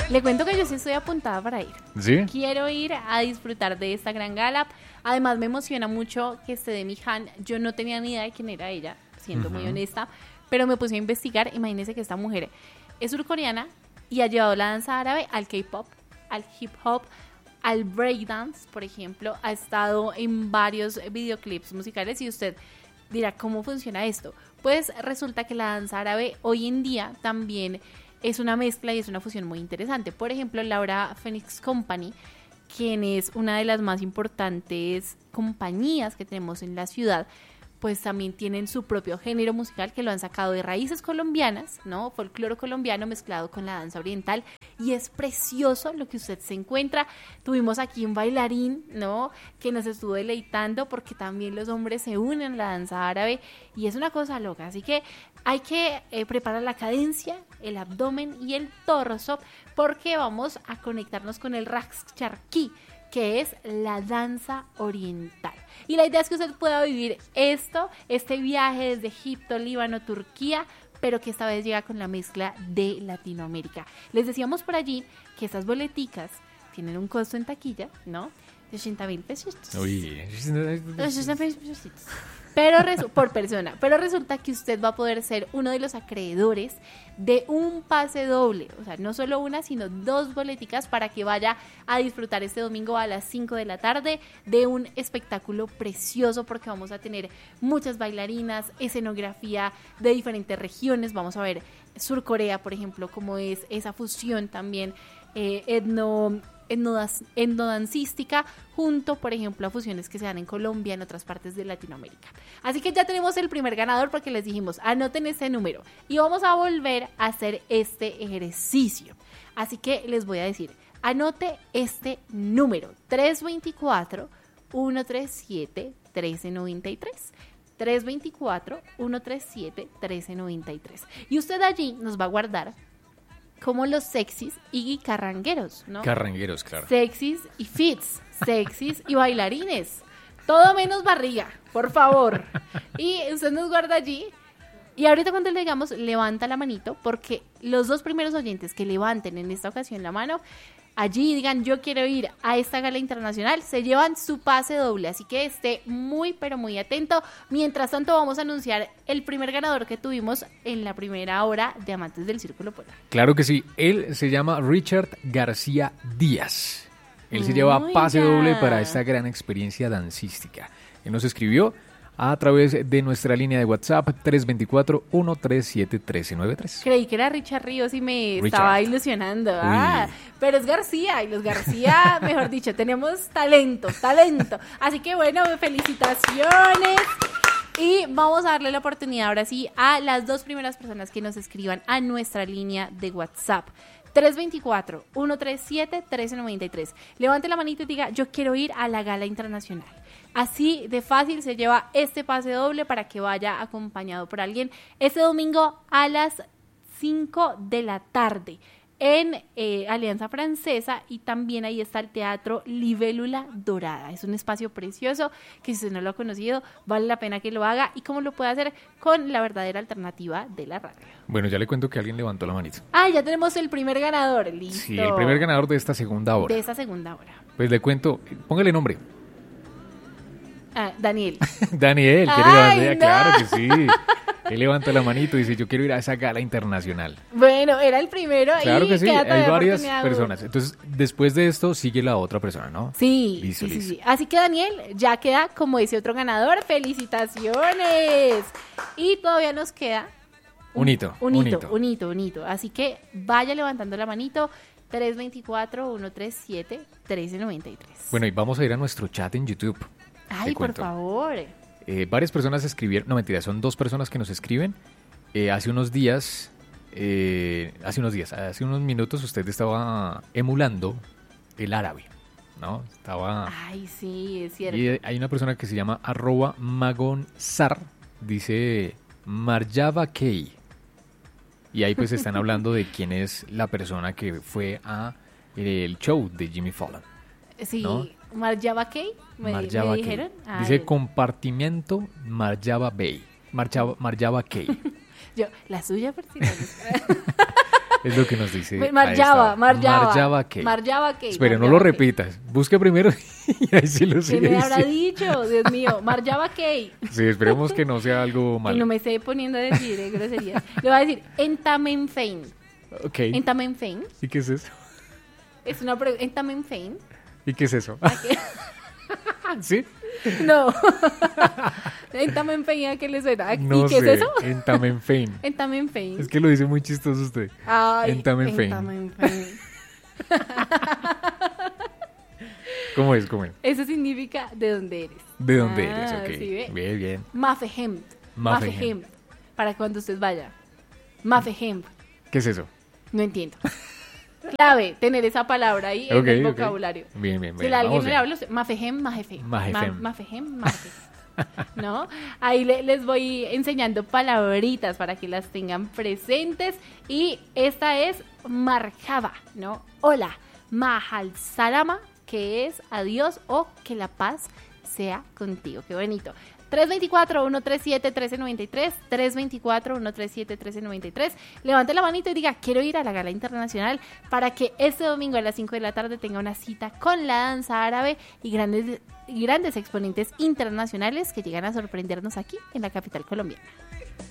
Le cuento que yo sí estoy apuntada para ir. ¿Sí? Quiero ir a disfrutar de esta gran gala. Además me emociona mucho que esté Demi Han. Yo no tenía ni idea de quién era ella, siendo muy honesta, pero me puse a investigar. Imagínense que esta mujer es surcoreana y ha llevado la danza árabe al K-pop, al hip hop, al breakdance, por ejemplo. Ha estado en varios videoclips musicales y usted dirá, ¿cómo funciona esto? Pues resulta que la danza árabe hoy en día también es una mezcla y es una fusión muy interesante. Por ejemplo, Laura Phoenix Company, quien es una de las más importantes compañías que tenemos en la ciudad, pues también tienen su propio género musical que lo han sacado de raíces colombianas, ¿no? Folclore colombiano mezclado con la danza oriental, y es precioso lo que usted se encuentra. Tuvimos aquí un bailarín, ¿no? Que nos estuvo deleitando, porque también los hombres se unen a la danza árabe y es una cosa loca, así que hay que preparar la cadencia, el abdomen y el torso, porque vamos a conectarnos con el Raqs Charqui, que es la danza oriental. Y la idea es que usted pueda vivir este viaje desde Egipto, Líbano, Turquía, pero que esta vez llega con la mezcla de Latinoamérica. Les decíamos por allí que estas boleticas tienen un costo en taquilla, ¿no? De 80,000 pesos. Uy. Por persona. Pero resulta que usted va a poder ser uno de los acreedores de un pase doble. O sea, no solo una, sino 2 boleticas para que vaya a disfrutar este domingo a las 5 de la tarde de un espectáculo precioso, porque vamos a tener muchas bailarinas, escenografía de diferentes regiones. Vamos a ver Surcorea, por ejemplo, cómo es esa fusión también etnodancística, junto, por ejemplo, a fusiones que se dan en Colombia, en otras partes de Latinoamérica. Así que ya tenemos el primer ganador, porque les dijimos, anoten este número y vamos a volver a hacer este ejercicio. Así que les voy a decir, anote este número: 324-137-1393. 324-137-1393. Y usted allí nos va a guardar como los sexys y carrangueros, ¿no? Carrangueros, claro. Sexys y fits, sexys y bailarines. Todo menos barriga, por favor. Y usted nos guarda allí. Y ahorita cuando le digamos, levanta la manito, porque los 2 primeros oyentes que levanten en esta ocasión la mano, allí digan, yo quiero ir a esta gala internacional, se llevan su pase doble. Así que esté muy, pero muy atento. Mientras tanto, vamos a anunciar el primer ganador que tuvimos en la primera hora de Amantes del Círculo Polar. Claro que sí. Él se llama Richard García Díaz. Él se lleva pase doble para esta gran experiencia dancística. Él nos escribió a través de nuestra línea de WhatsApp 324-137-1393. Creí que era Richard Ríos y me estaba ilusionando. Pero es García, y los García, mejor dicho, tenemos talento. Así que bueno, felicitaciones. Y vamos a darle la oportunidad ahora sí a las 2 primeras personas que nos escriban a nuestra línea de WhatsApp. 324-137-1393. Levante la manita y diga, yo quiero ir a la gala internacional. Así de fácil se lleva este pase doble para que vaya acompañado por alguien este domingo a las 5 de la tarde en Alianza Francesa, y también ahí está el Teatro Libélula Dorada. Es un espacio precioso que, si usted no lo ha conocido, vale la pena que lo haga. ¿Y cómo lo puede hacer? Con la verdadera alternativa de la radio. Bueno, ya le cuento que alguien levantó la manito. Ya tenemos el primer ganador, listo. Sí, el primer ganador de esta segunda hora. Pues le cuento, póngale nombre. Daniel. Daniel, ¡Ay, no! Claro que sí. Él levanta la manito y dice, yo quiero ir a esa gala internacional. Bueno, era el primero. Claro y que sí, hay varias oportunidad. personas. Entonces, después de esto, sigue la otra persona, ¿no? Sí, listo. sí. Así que Daniel ya queda como ese otro ganador. ¡Felicitaciones! Y todavía nos queda un hito. Así que vaya levantando la manito. 324-137-1393. Bueno, y vamos a ir a nuestro chat en YouTube. Ay, por favor. Varias personas escribieron, no mentira, son 2 personas que nos escriben. Hace unos minutos usted estaba emulando el árabe, ¿no? Ay, sí, es cierto. Y hay una persona que se llama @magonsar, dice Marjava Key. Y ahí pues están hablando de quién es la persona que fue a el show de Jimmy Fallon. Sí, ¿no? Marjava Key, me dijeron. Dice compartimiento Marjava Bay. Marjava Key. Yo, la suya, por si no. Es lo que nos dice. Marjava Key. Espere, no lo repitas. Busque primero y ahí sí lo ¿Qué sigue. me habrá dicho? Dios mío, Marjava Key. Sí, esperemos que no sea algo Que malo. no me esté poniendo a decir groserías. Le voy a decir Entamenfein. Ok. Entamenfein. ¿Y qué es eso? Es una pregunta. Entamenfein. ¿Y qué es eso? ¿Sí? No. Entamenfein, ¿a qué le suena? No ¿Y qué sé. es eso? Entamenfein. Entamenfein. Es que lo dice muy chistoso usted. Ay, Entamenfein. Entamenfein. ¿Cómo es? ¿Cómo es? Eso significa de dónde eres. ¿De dónde eres? Ok. ¿Sí ve? Bien, bien. Mafehem. Mafehem. Para cuando usted vaya. Mafehem. ¿Qué es eso? No entiendo. Clave, tener esa palabra ahí en el vocabulario. Bien, bien, bien. Si alguien Vamos me bien. habla, Mafehem, Majefe. Majefem. Mafehem, Majefe. ¿No? Ahí les voy enseñando palabritas para que las tengan presentes. Y esta es Marjava, ¿no? Hola, Mahal Salama, que es adiós o que la paz sea contigo. Qué bonito. 324-137-1393, 324-137-1393. Levante la manito y diga, quiero ir a la gala internacional para que este domingo a las 5 de la tarde tenga una cita con la danza árabe y grandes exponentes internacionales que llegan a sorprendernos aquí en la capital colombiana.